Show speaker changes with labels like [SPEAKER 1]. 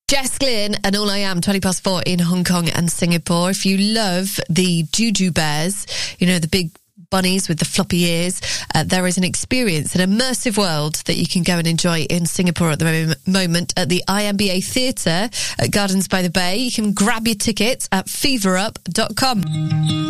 [SPEAKER 1] Jess Glynn and All I Am, 4:20 in Hong Kong and Singapore. If you love the Juju bears, you know, the big bunnies with the floppy ears, there is an experience, an immersive world that you can go and enjoy in Singapore at the moment at the IMBA Theatre at Gardens by the Bay. You can grab your tickets at feverup.com.